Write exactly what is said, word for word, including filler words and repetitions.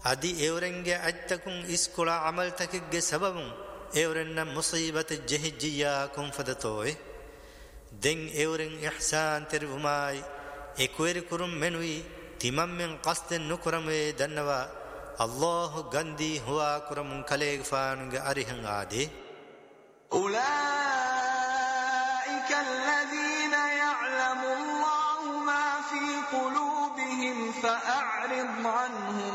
ಅದಿ ಎವರೆಂಗೆ ಅಜ್ತಕುಂ ಇಸ್ಕುಳ ಅಮಲ್ ತಕಿಗ್ಗೆ ಸಬಬುಂ ಎವರೆನ್ನ ಮುಸೀಬತ್ ಜಹಿಜ್ಜಿಯ ಕುಂಫದತೋಯ್ ದೆಂಗ್ ಎವರೆಂ ಇಹ್ಸಾನ್ ತೆರುವುಮಾಯ್ ಎಕ್ವೇರಿ ಕುರುಂ ಮೆನುಯಿ ತಿಮಮ್ಮೆಂ ಕಸ್ದೆನ್ ನುಕುರಮೇ ದನ್ನವ ಅಲ್ಲಾಹು ಗಂದಿ ಹುವಾ ಕುರಮುಂ ಕಲೇಗ್ ಫಾನುಗೆ ಅರಿಹಂ ಆದಿ أولئك الذين يعلم الله ما في قلوبهم فأعرض عنهم